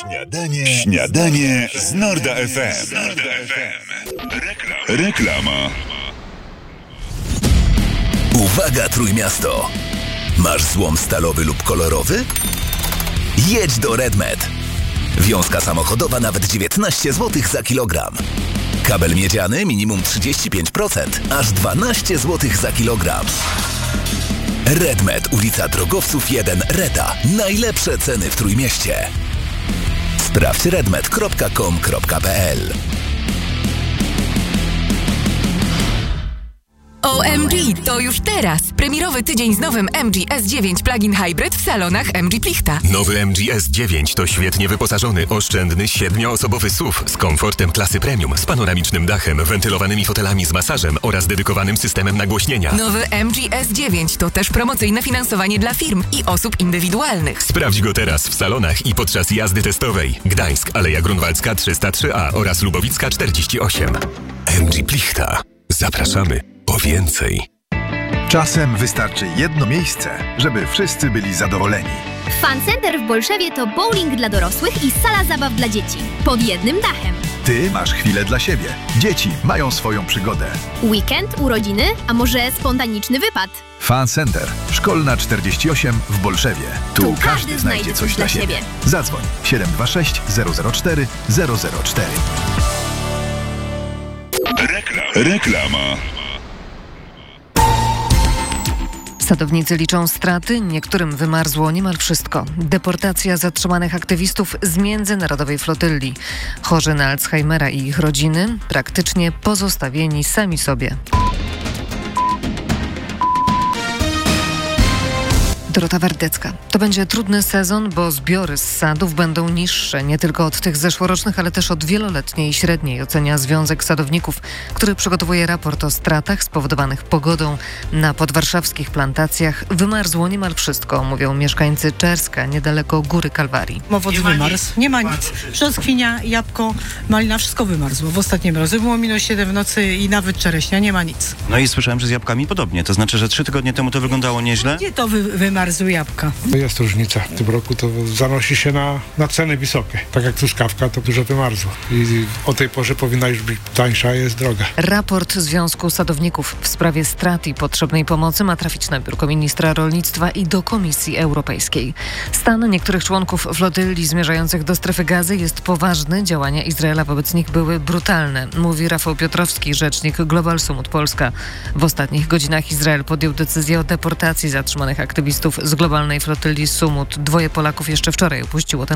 Śniadanie z Norda FM. Reklama. Uwaga, Trójmiasto! Masz złom stalowy lub kolorowy? Jedź do RedMed. Wiązka samochodowa nawet 19 zł za kilogram. Kabel miedziany minimum 35%, aż 12 zł za kilogram. RedMed, ulica Drogowców 1, Reda. Najlepsze ceny w Trójmieście. Sprawdź redmed.com.pl. OMG, to już teraz! Premierowy tydzień z nowym MG S9 Plug-in Hybrid w salonach MG Plichta. Nowy MG S9 to świetnie wyposażony, oszczędny, 7-osobowy SUV z komfortem klasy premium, z panoramicznym dachem, wentylowanymi fotelami z masażem oraz dedykowanym systemem nagłośnienia. Nowy MG S9 to też promocyjne finansowanie dla firm i osób indywidualnych. Sprawdź go teraz w salonach i podczas jazdy testowej. Gdańsk, Aleja Grunwaldzka 303A oraz Lubowicka 48. MG Plichta. Zapraszamy po więcej. Czasem wystarczy jedno miejsce, żeby wszyscy byli zadowoleni. Fun Center w Bolszewie to bowling dla dorosłych i sala zabaw dla dzieci. Pod jednym dachem. Ty masz chwilę dla siebie. Dzieci mają swoją przygodę. Weekend, urodziny, a może spontaniczny wypad? Fun Center. Szkolna 48 w Bolszewie. Tu każdy znajdzie coś dla siebie. Zadzwoń 726 004 004. Reklama. Sadownicy liczą straty, niektórym wymarzło niemal wszystko. Deportacja zatrzymanych aktywistów z międzynarodowej flotylli. Chorzy na Alzheimera i ich rodziny praktycznie pozostawieni sami sobie. Dorota Wardecka. To będzie trudny sezon, bo zbiory z sadów będą niższe nie tylko od tych zeszłorocznych, ale też od wieloletniej i średniej, ocenia Związek Sadowników, który przygotowuje raport o stratach spowodowanych pogodą. Na podwarszawskich plantacjach wymarzło niemal wszystko, mówią mieszkańcy Czerska, niedaleko Góry Kalwarii. Owoc wymarzł, nie ma nic. Brzoskwinia, jabłko, malina, wszystko wymarzło. W ostatnim razie było -7 w nocy i nawet czereśnia, nie ma nic. No i słyszałem, że z jabłkami podobnie. To znaczy, że 3 tygodnie temu to wyglądało nieźle? Gdzie to wymarzły jabłka? Jest różnica. W tym roku to zanosi się na ceny wysokie. Tak jak truskawka, to dużo wymarzło. I o tej porze powinna już być tańsza, jest droga. Raport Związku Sadowników w sprawie strat i potrzebnej pomocy ma trafić na biurko ministra rolnictwa i do Komisji Europejskiej. Stan niektórych członków flotylli zmierzających do strefy Gazy jest poważny. Działania Izraela wobec nich były brutalne, mówi Rafał Piotrowski, rzecznik Global Sumut Polska. W ostatnich godzinach Izrael podjął decyzję o deportacji zatrzymanych aktywistów z globalnej flotylli Sumut. 2 Polaków jeszcze wczoraj opuściło ten